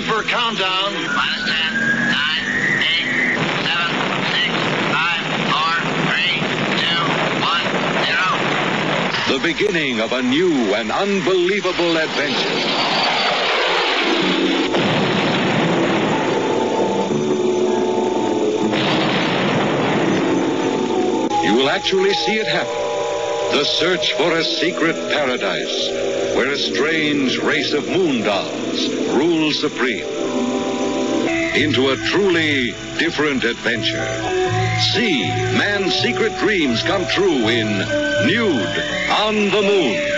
super countdown. Minus 10, 9, 8, 7, 6, 5, 4, 3, 2, 1, 0. The beginning of a new and unbelievable adventure. You will actually see it happen. The search for a secret paradise where a strange race of moon dolls rules supreme. Into a truly different adventure. See man's secret dreams come true in Nude on the Moon.